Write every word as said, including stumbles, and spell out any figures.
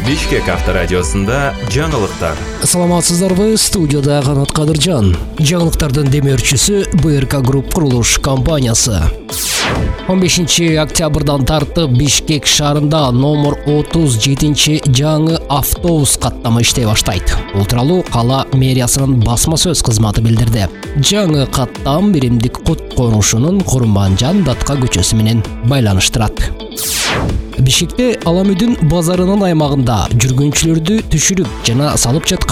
Бишкек авторадиосунда жаңылыктар. Саламатсыздарбы, студияда Канат Кадыржан. Жаңылыктардын демөөрчүсү бэ эр ка Групп курулуш компаниясы. он бешинчи октябрдан тартып Бишкек шаарында номер отуз жетинчи жаңы автобус каттамы иштей баштайт. Бул тууралуу кала мэриясынын басма сөз кызматы билдирди. Жаңы каттам биримдик Кут конушунун Курманжан Датка көчөсү менен байланыштырат. Бишкекте Аламүдүн базарынын аймагында жүргүнчүлөрдү түшүрүп жана салып жаткан